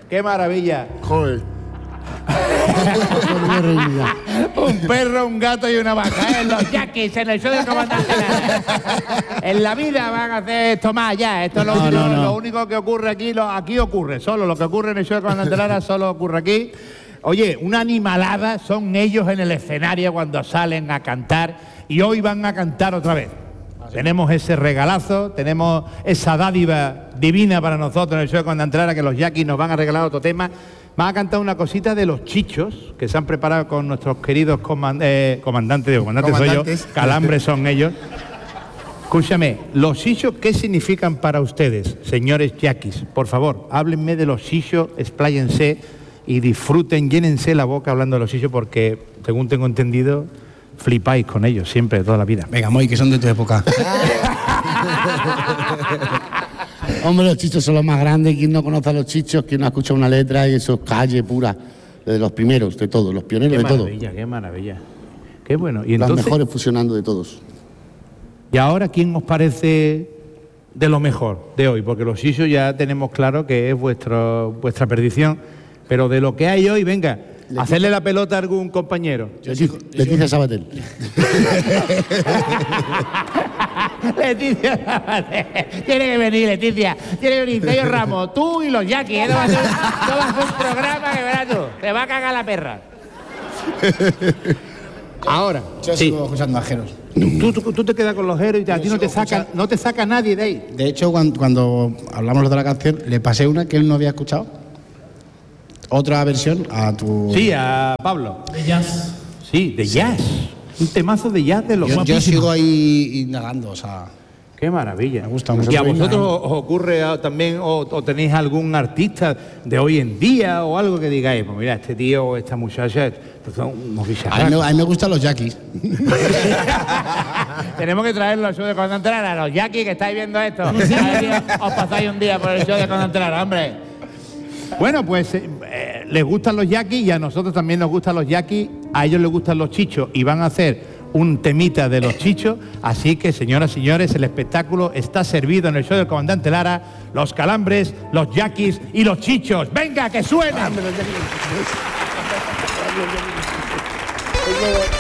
¡Qué maravilla! Joder. Un perro, un gato y una vaca, ¿eh? Los Yaquis en el show del comandante Lara. En la vida van a hacer esto más ya. Esto es lo único que ocurre aquí. Aquí ocurre, solo lo que ocurre en el show del comandante Lara solo ocurre aquí. Oye, una animalada son ellos en el escenario cuando salen a cantar, y hoy van a cantar otra vez. Tenemos ese regalazo, tenemos esa dádiva divina para nosotros en el show de comandante Lara, que los Yaquis nos van a regalar otro tema. Van a cantar una cosita de los chichos que se han preparado con nuestros queridos comandantes soy yo, calambres son ellos. Escúchame, los chichos, ¿qué significan para ustedes, señores yaquis? Por favor, háblenme de los chichos, expláyense y disfruten, llénense la boca hablando de los chichos, porque, según tengo entendido, flipáis con ellos siempre, toda la vida. Venga, Moy, que son de tu época. Hombre, los chichos son los más grandes. Quien no conoce a los chichos, quien no ha escuchado una letra, y eso es calle pura, de los primeros de todos, los pioneros de todo. Qué maravilla. Qué bueno. Y los entonces, mejores fusionando de todos. ¿Y ahora quién os parece de lo mejor de hoy? Porque los chichos ya tenemos claro que es vuestra perdición, pero de lo que hay hoy, venga, hacerle la pelota a algún compañero. Leticia Sabater. Leticia Sabater. Tiene que venir, Leticia. Tiene que venir Tello Ramos, tú y los Yaquis. No va a ser un programa que verás tú. Te va a cagar la perra. Ahora. Yo sigo escuchando ajeros. Tú te quedas con los ajeros y a ti no te saca nadie de ahí. De hecho, cuando hablamos de la canción, le pasé una que él no había escuchado. Otra versión a tu... Sí, a Pablo. De jazz. Sí, de jazz. Un temazo de jazz de los Yo guapísimos. sigo ahí indagando, o sea... Qué maravilla. Me gusta mucho. ¿Y a vosotros os ocurre también, o tenéis algún artista de hoy en día o algo que digáis, pues mira, este tío o esta muchacha son unos bicharracos? A mí me gustan los Yaquis. Tenemos que traerlo al show de Comandante Lara, a los Yaquis que estáis viendo esto. A ver si os pasáis un día por el show de Comandante Lara, hombre. Bueno, pues les gustan los Yaquis y a nosotros también nos gustan los Yaquis, a ellos les gustan los chichos y van a hacer un temita de los chichos, así que señoras y señores, el espectáculo está servido en el show del comandante Lara, los calambres, los Yaquis y los chichos. ¡Venga, que suenan!